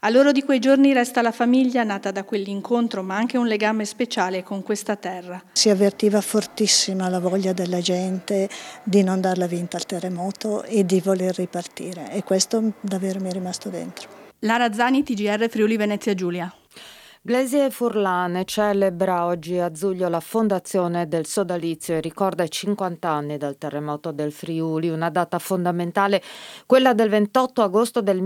A loro di quei giorni resta la famiglia nata da quell'incontro, ma anche un legame speciale con questa terra. Si avvertiva fortissima la voglia della gente di non darla vinta al terremoto e di voler ripartire, e questo davvero mi è rimasto dentro. Lara Zani, TGR Friuli Venezia Giulia. Glesie Furlane celebra oggi a Zuglio la fondazione del sodalizio e ricorda i 50 anni del terremoto del Friuli, una data fondamentale, quella del 28 agosto del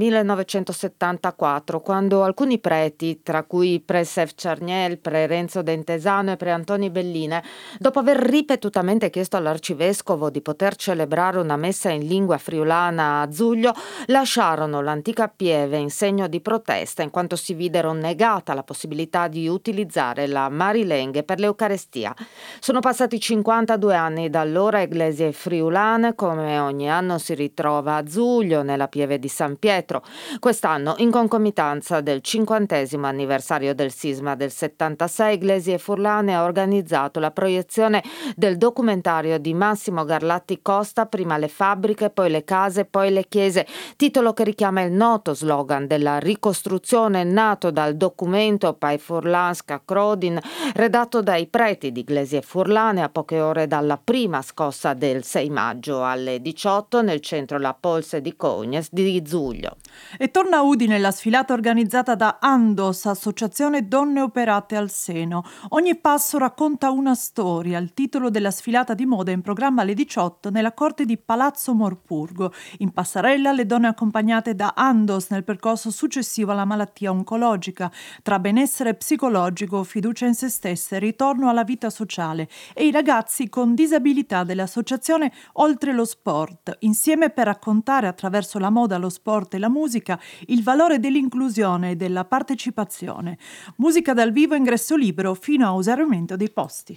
1974, quando alcuni preti, tra cui pre Sef Charniel, pre Renzo Dentesano e pre Antoni Belline, dopo aver ripetutamente chiesto all'arcivescovo di poter celebrare una messa in lingua friulana a Zuglio, lasciarono l'antica pieve in segno di protesta, in quanto si videro negata la possibilità di utilizzare la Marilenghe per l'Eucarestia. Sono passati 52 anni da allora e Glesie Friulane, come ogni anno, si ritrova a Zuglio, nella pieve di San Pietro. Quest'anno, in concomitanza del 50° anniversario del sisma del 76, Glesie Furlane ha organizzato la proiezione del documentario di Massimo Garlatti Costa, prima le fabbriche, poi le case, poi le chiese, titolo che richiama il noto slogan della ricostruzione nato dal documento Pai Furlanska Crodin, redatto dai preti di Glesie Furlane a poche ore dalla prima scossa del 6 maggio alle 18 nel centro La Polse di Cognes di Zuglio. E torna a Udine la sfilata organizzata da Andos, Associazione Donne Operate al Seno. Ogni passo racconta una storia. Il titolo della sfilata di moda è in programma alle 18 nella corte di Palazzo Morpurgo. In passerella le donne accompagnate da Andos nel percorso successivo alla malattia oncologica, tra benessere psicologico, fiducia in se stesse, ritorno alla vita sociale, e i ragazzi con disabilità dell'associazione Oltre lo Sport, insieme per raccontare attraverso la moda, lo sport e la musica il valore dell'inclusione e della partecipazione. Musica dal vivo, ingresso libero fino a esaurimento dei posti.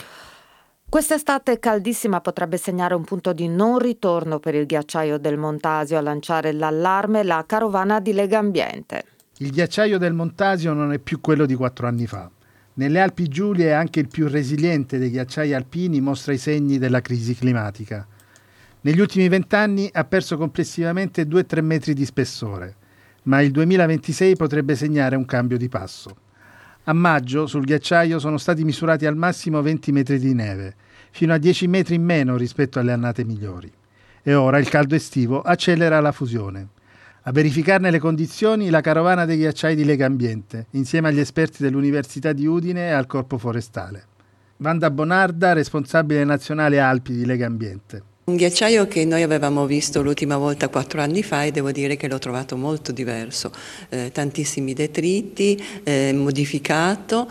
Quest'estate caldissima potrebbe segnare un punto di non ritorno per il ghiacciaio del Montasio. A lanciare l'allarme la carovana di Legambiente. Il ghiacciaio del Montasio non è più quello di 4 anni fa. Nelle Alpi Giulie anche il più resiliente dei ghiacciai alpini mostra i segni della crisi climatica. Negli ultimi 20 anni ha perso complessivamente 2-3 metri di spessore, ma il 2026 potrebbe segnare un cambio di passo. A maggio sul ghiacciaio sono stati misurati al massimo 20 metri di neve, fino a 10 metri in meno rispetto alle annate migliori. E ora il caldo estivo accelera la fusione. A verificarne le condizioni la carovana dei ghiacciai di Legambiente, insieme agli esperti dell'Università di Udine e al Corpo Forestale. Wanda Bonarda, responsabile nazionale Alpi di Legambiente. Un ghiacciaio che noi avevamo visto l'ultima volta 4 anni fa, e devo dire che l'ho trovato molto diverso, tantissimi detriti, modificato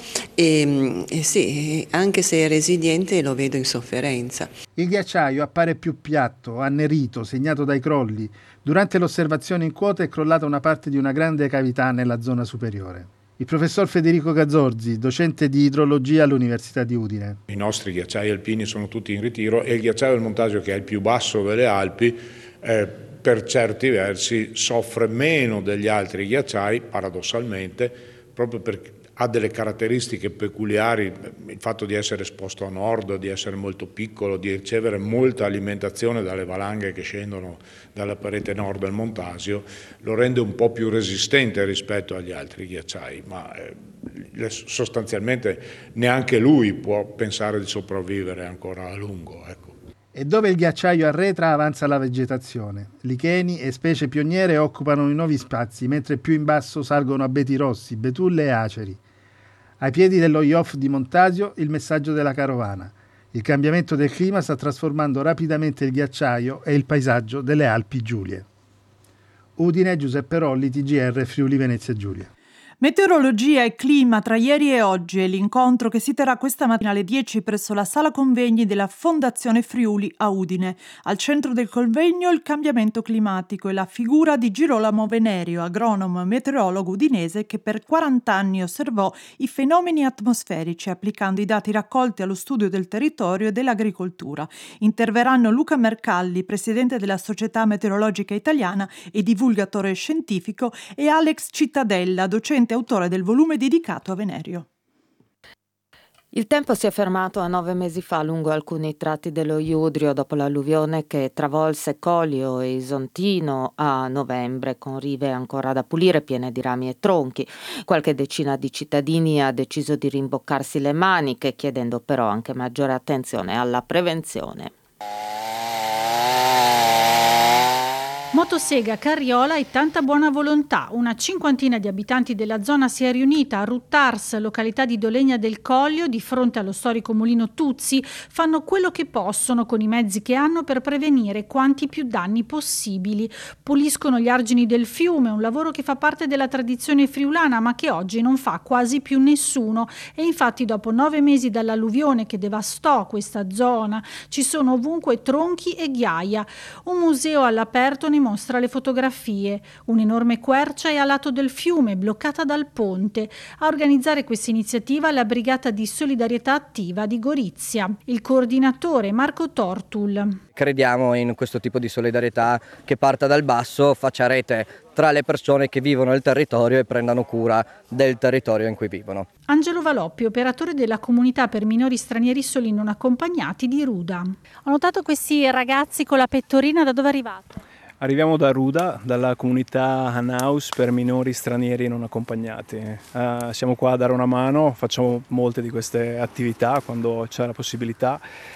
e sì, anche se è resiliente lo vedo in sofferenza. Il ghiacciaio appare più piatto, annerito, segnato dai crolli. Durante l'osservazione in quota è crollata una parte di una grande cavità nella zona superiore. Il professor Federico Gazzorzi, docente di idrologia all'Università di Udine. I nostri ghiacciai alpini sono tutti in ritiro e il ghiacciaio del Montasio, che è il più basso delle Alpi, per certi versi soffre meno degli altri ghiacciai, paradossalmente, proprio perché ha delle caratteristiche peculiari, il fatto di essere esposto a nord, di essere molto piccolo, di ricevere molta alimentazione dalle valanghe che scendono dalla parete nord del Montasio, lo rende un po' più resistente rispetto agli altri ghiacciai, ma sostanzialmente neanche lui può pensare di sopravvivere ancora a lungo. Ecco. E dove il ghiacciaio arretra avanza la vegetazione. Licheni e specie pioniere occupano i nuovi spazi, mentre più in basso salgono abeti rossi, betulle e aceri. Ai piedi dello Iof di Montasio il messaggio della carovana. Il cambiamento del clima sta trasformando rapidamente il ghiacciaio e il paesaggio delle Alpi Giulie. Udine, Giuseppe Rolli, TGR Friuli Venezia Giulia. Meteorologia e clima tra ieri e oggi è l'incontro che si terrà questa mattina alle 10 presso la sala convegni della Fondazione Friuli a Udine. Al centro del convegno il cambiamento climatico e la figura di Girolamo Venerio, agronomo e meteorologo udinese che per 40 anni osservò i fenomeni atmosferici applicando i dati raccolti allo studio del territorio e dell'agricoltura. Interverranno Luca Mercalli, presidente della Società Meteorologica Italiana e divulgatore scientifico, e Alex Cittadella, docente e autore del volume dedicato a Venerio. Il tempo si è fermato a 9 mesi fa lungo alcuni tratti dello Iudrio dopo l'alluvione che travolse Collio e Isontino a novembre, con rive ancora da pulire piene di rami e tronchi. Qualche decina di cittadini ha deciso di rimboccarsi le maniche, chiedendo però anche maggiore attenzione alla prevenzione. Motosega, carriola e tanta buona volontà. Una cinquantina di abitanti della zona si è riunita a Ruttars, località di Dolegna del Collio, di fronte allo storico mulino Tuzzi. Fanno quello che possono con i mezzi che hanno per prevenire quanti più danni possibili. Puliscono gli argini del fiume, un lavoro che fa parte della tradizione friulana ma che oggi non fa quasi più nessuno. E infatti dopo 9 mesi dall'alluvione che devastò questa zona ci sono ovunque tronchi e ghiaia. Un museo all'aperto ne mostra le fotografie. Un'enorme quercia è a lato del fiume, bloccata dal ponte. A organizzare questa iniziativa la Brigata di Solidarietà Attiva di Gorizia. Il coordinatore Marco Tortul. Crediamo in questo tipo di solidarietà che parta dal basso, faccia rete tra le persone che vivono il territorio e prendano cura del territorio in cui vivono. Angelo Valoppi, operatore della comunità per minori stranieri soli non accompagnati di Ruda. Ho notato questi ragazzi con la pettorina, da dove arrivate? Arriviamo da Ruda, dalla comunità Hanaus per minori stranieri non accompagnati. Siamo qua a dare una mano, facciamo molte di queste attività quando c'è la possibilità.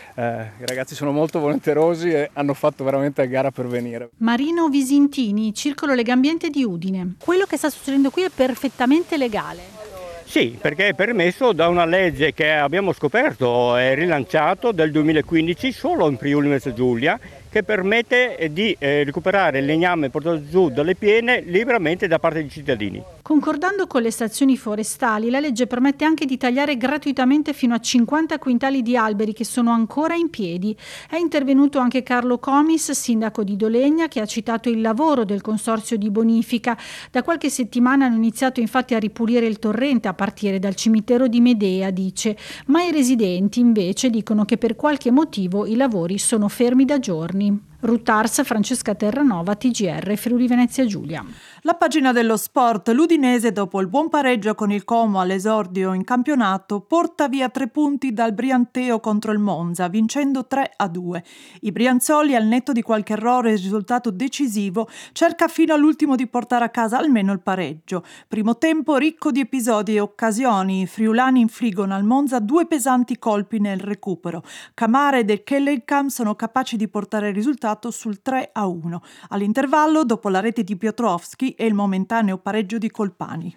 I ragazzi sono molto volenterosi e hanno fatto veramente a gara per venire. Marino Visintini, Circolo Legambiente di Udine. Quello che sta succedendo qui è perfettamente legale. Sì, perché è permesso da una legge che abbiamo scoperto e rilanciato del 2015 solo in Friuli Venezia Giulia, che permette di recuperare il legname portato giù dalle piene liberamente da parte dei cittadini. Concordando con le stazioni forestali, la legge permette anche di tagliare gratuitamente fino a 50 quintali di alberi che sono ancora in piedi. È intervenuto anche Carlo Comis, sindaco di Dolegna, che ha citato il lavoro del consorzio di bonifica. Da qualche settimana hanno iniziato infatti a ripulire il torrente a partire dal cimitero di Medea, dice, ma i residenti invece dicono che per qualche motivo i lavori sono fermi da giorni. Ruttars, Francesca Terranova, TGR, Friuli Venezia Giulia. La pagina dello sport. L'Udinese, dopo il buon pareggio con il Como all'esordio in campionato, porta via 3 punti dal Brianteo contro il Monza, vincendo 3-2. I brianzoli, al netto di qualche errore e risultato decisivo, cerca fino all'ultimo di portare a casa almeno il pareggio. Primo tempo ricco di episodi e occasioni. I friulani infliggono al Monza 2 pesanti colpi nel recupero. Camara e De Kellecam sono capaci di portare il risultato sul 3-1. All'intervallo, dopo la rete di Piotrowski e il momentaneo pareggio di Colpani.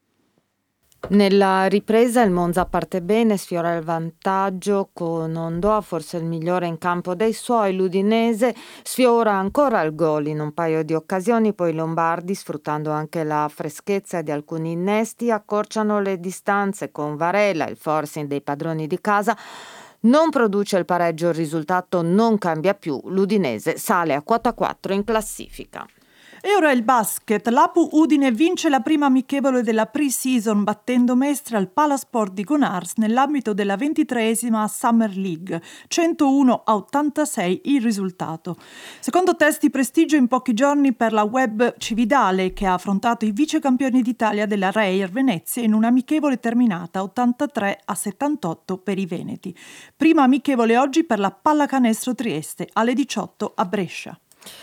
Nella ripresa il Monza parte bene, sfiora il vantaggio con Ondoa, forse il migliore in campo dei suoi. L'Udinese sfiora ancora il gol in un paio di occasioni, poi i lombardi, sfruttando anche la freschezza di alcuni innesti, accorciano le distanze con Varela, il forcing dei padroni di casa. Non produce il pareggio, il risultato non cambia più. L'Udinese sale a quota 4 in classifica. E ora il basket. L'Apu Udine vince la prima amichevole della pre-season battendo Mestre al Palasport di Gonars nell'ambito della 23esima Summer League. 101-86 il risultato. Secondo test di prestigio in pochi giorni per la Web Cividale, che ha affrontato i vicecampioni d'Italia della Reir Venezia in un'amichevole terminata 83-78 per i veneti. Prima amichevole oggi per la Pallacanestro Trieste alle 18 a Brescia.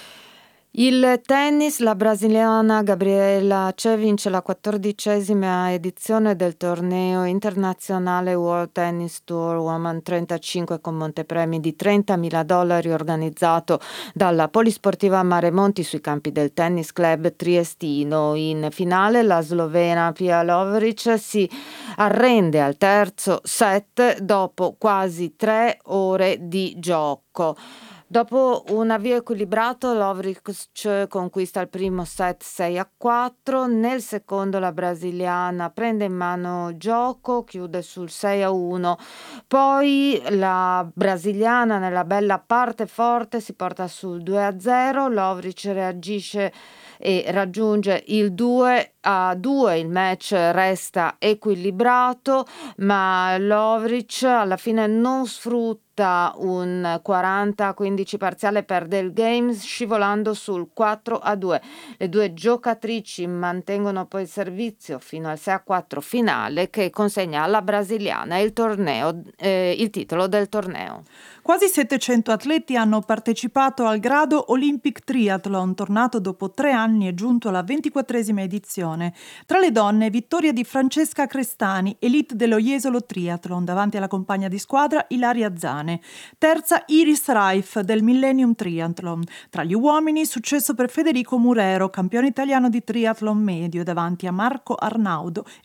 Il tennis, la brasiliana Gabriela Cè vince la 14ª edizione del torneo internazionale World Tennis Tour Woman 35 con montepremi di $30.000 organizzato dalla Polisportiva Mare Monti sui campi del Tennis Club Triestino. In finale la slovena Pia Lovric si arrende al terzo set dopo quasi 3 ore di gioco. Dopo un avvio equilibrato, Lovric conquista il primo set 6-4, nel secondo la brasiliana prende in mano gioco, chiude sul 6-1, poi la brasiliana nella bella parte forte si porta sul 2-0, Lovric reagisce e raggiunge il 2-2. Il match resta equilibrato, ma Lovric alla fine non sfrutta un 40-15 parziale, perde il game scivolando sul 4-2. Le due giocatrici mantengono poi il servizio fino al 6-4 finale, che consegna alla brasiliana il titolo del torneo. Quasi 700 atleti hanno partecipato al grado Olympic Triathlon, tornato dopo 3 anni e giunto alla 24esima edizione. Tra le donne, vittoria di Francesca Crestani, elite dello Jesolo Triathlon, davanti alla compagna di squadra Ilaria Zane. Terza Iris Raif del Millennium Triathlon. Tra gli uomini, successo per Federico Murero, campione italiano di triathlon medio, davanti a Marco Arnaudo